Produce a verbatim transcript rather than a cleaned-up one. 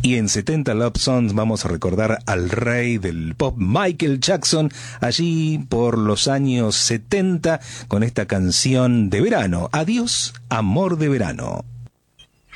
Y en setenta Love Songs vamos a recordar al rey del pop, Michael Jackson, allí por los años setenta, con esta canción de verano, Adiós, amor de verano.